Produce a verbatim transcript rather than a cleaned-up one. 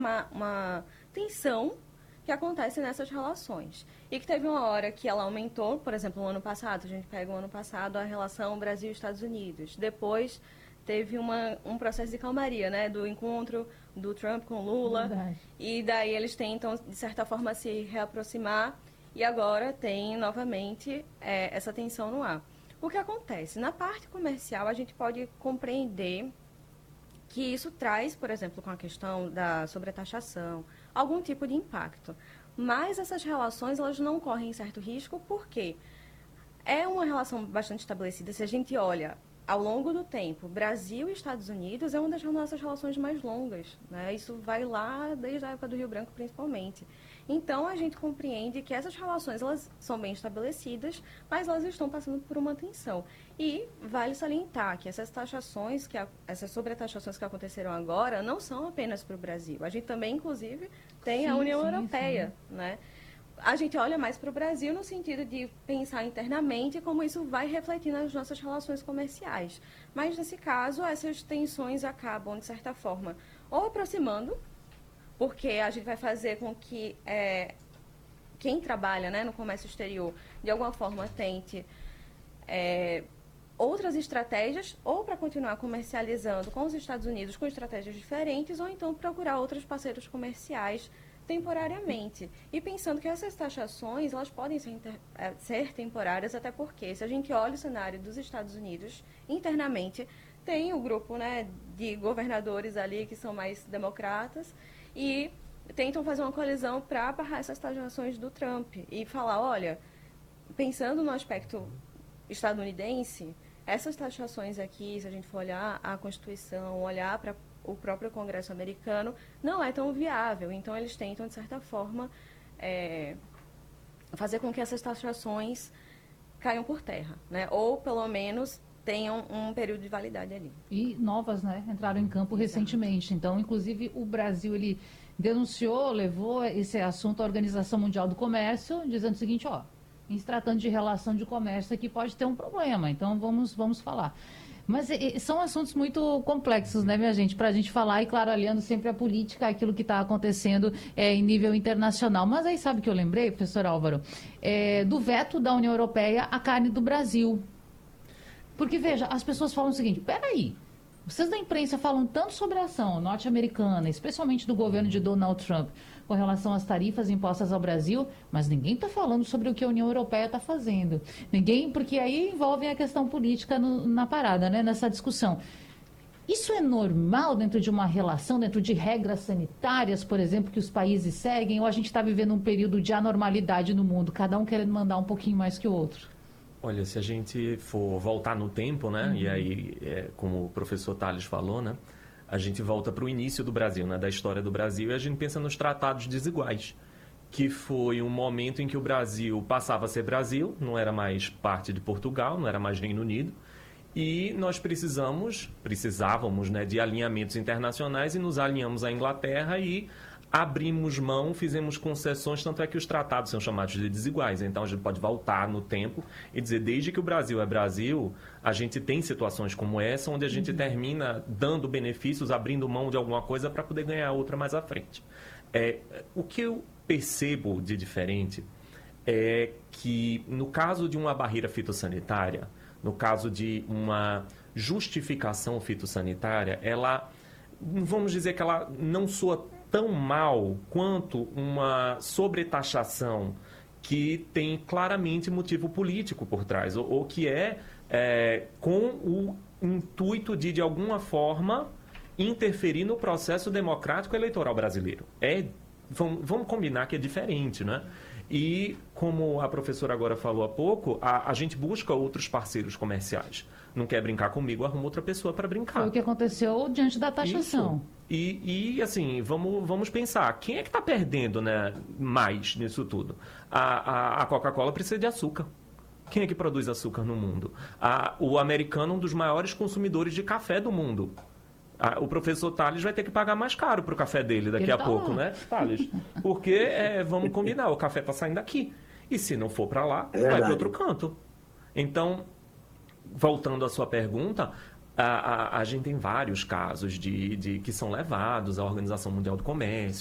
uma, uma tensão que acontece nessas relações. E que teve uma hora que ela aumentou, por exemplo, no ano passado, a gente pega o ano passado a relação Brasil-Estados Unidos. Depois teve uma, um processo de calmaria, né, do encontro do Trump com Lula. Verdade. E daí eles tentam, de certa forma, se reaproximar. E agora tem, novamente, é, essa tensão no ar. O que acontece? Na parte comercial, a gente pode compreender que isso traz, por exemplo, com a questão da sobretaxação, algum tipo de impacto. Mas essas relações, elas não correm certo risco, porque é uma relação bastante estabelecida. Se a gente olha ao longo do tempo, Brasil e Estados Unidos é uma das nossas relações mais longas, né? Isso vai lá desde a época do Rio Branco, principalmente. Então, a gente compreende que essas relações, elas são bem estabelecidas, mas elas estão passando por uma tensão. E vale salientar que essas taxações, que a, essas sobretaxações que aconteceram agora, não são apenas para o Brasil. A gente também, inclusive, tem sim, a União sim, Europeia, sim. né? A gente olha mais para o Brasil no sentido de pensar internamente como isso vai refletir nas nossas relações comerciais. Mas, nesse caso, essas tensões acabam, de certa forma, ou aproximando, porque a gente vai fazer com que é, quem trabalha, né, no comércio exterior, de alguma forma, tente é, outras estratégias, ou para continuar comercializando com os Estados Unidos com estratégias diferentes, ou então procurar outros parceiros comerciais temporariamente. E pensando que essas taxações, elas podem ser, inter, é, ser temporárias, até porque, se a gente olha o cenário dos Estados Unidos, internamente, tem o grupo, né, de governadores ali que são mais democratas, e tentam fazer uma coalizão para barrar essas taxações do Trump e falar, olha, pensando no aspecto estadunidense, essas taxações aqui, se a gente for olhar a Constituição, olhar para o próprio Congresso americano, não é tão viável. Então, eles tentam, de certa forma, é, fazer com que essas taxações caiam por terra, né? Ou, pelo menos, tenham um período de validade ali. E novas, né? Entraram em campo Exato. recentemente. Então, inclusive, o Brasil, ele denunciou, levou esse assunto à Organização Mundial do Comércio, dizendo o seguinte, ó, em se tratando de relação de comércio aqui pode ter um problema, então vamos, vamos falar. Mas e, são assuntos muito complexos, né, minha gente, para a gente falar, e claro, aliando sempre a política, aquilo que está acontecendo é, em nível internacional. Mas aí sabe o que eu lembrei, professor Álvaro? É, do veto da União Europeia à carne do Brasil. Porque, veja, as pessoas falam o seguinte, peraí, vocês da imprensa falam tanto sobre a ação norte-americana, especialmente do governo de Donald Trump, com relação às tarifas impostas ao Brasil, mas ninguém está falando sobre o que a União Europeia está fazendo. Ninguém, porque aí envolve a questão política no, na parada, né, nessa discussão. Isso é normal dentro de uma relação, dentro de regras sanitárias, por exemplo, que os países seguem, ou a gente está vivendo um período de anormalidade no mundo, cada um querendo mandar um pouquinho mais que o outro? Olha, se a gente for voltar no tempo, né, uhum. e aí, é, como o professor Tales falou, né, a gente volta para o início do Brasil, né, da história do Brasil, e a gente pensa nos tratados desiguais, que foi um momento em que o Brasil passava a ser Brasil, não era mais parte de Portugal, não era mais Reino Unido, e nós precisamos, precisávamos, né, de alinhamentos internacionais, e nos alinhamos à Inglaterra e abrimos mão, fizemos concessões, tanto é que os tratados são chamados de desiguais. Então, a gente pode voltar no tempo e dizer, desde que o Brasil é Brasil, a gente tem situações como essa, onde a gente uhum. termina dando benefícios, abrindo mão de alguma coisa para poder ganhar outra mais à frente. É, o que eu percebo de diferente é que, no caso de uma barreira fitossanitária, no caso de uma justificação fitossanitária, ela, vamos dizer que ela não soa tão mal quanto uma sobretaxação que tem claramente motivo político por trás, ou, ou que é, é com o intuito de, de alguma forma, interferir no processo democrático eleitoral brasileiro. É, vamos, vamos combinar que é diferente, né? E, como a professora agora falou há pouco, a, a gente busca outros parceiros comerciais. Não quer brincar comigo, arruma outra pessoa para brincar. Foi o que aconteceu diante da taxação. Isso. E, e, assim, vamos, vamos pensar, quem é que está perdendo, né, mais nisso tudo? A, a, a Coca-Cola precisa de açúcar. Quem é que produz açúcar no mundo? A, o americano é um dos maiores consumidores de café do mundo. A, o professor Tales vai ter que pagar mais caro para o café dele daqui Ele a tá pouco, lá. né, Tales? Porque, é, vamos combinar, o café está saindo daqui. E se não for para lá, é vai para outro canto. Então, voltando à sua pergunta, A, a, a gente tem vários casos de, de que são levados à Organização Mundial do Comércio.